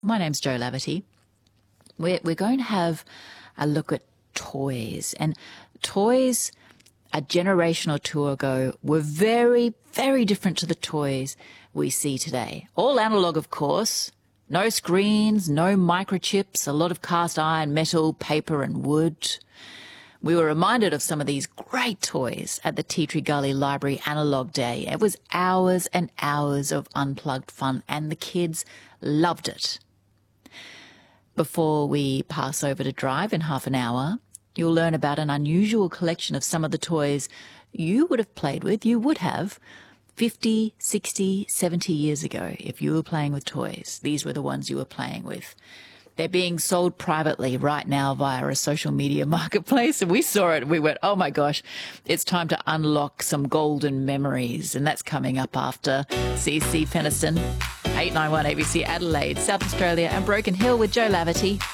My name's Jo Laverty. We're going to have a look at toys. And toys a generation or two ago were very, very different to the toys we see today. All analog, of course. No screens, no microchips, a lot of cast iron, metal, paper and wood. We were reminded of some of these great toys at the Tea Tree Gully Library Analog Day. It was hours and hours of unplugged fun, and the kids loved it. Before we pass over to Drive in half an hour, you'll learn about an unusual collection of some of the toys you would have played with. You would have 50, 60, 70 years ago if you were playing with toys. These were the ones you were playing with. They're being sold privately right now via a social media marketplace. And we saw it and we went, oh my gosh, it's time to unlock some golden memories. And that's coming up after CC Peniston, 891 ABC Adelaide, South Australia and Broken Hill with Jo Laverty.